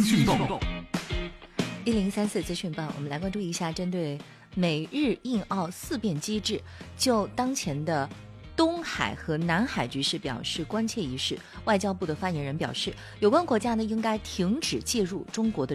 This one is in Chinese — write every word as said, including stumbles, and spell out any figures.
讯报一零三四资讯报，我们来关注一下针对美日印澳四变机制，就当前的东海和南海局势表示关切一事。外交部的发言人表示，有关国家呢应该停止介入中国的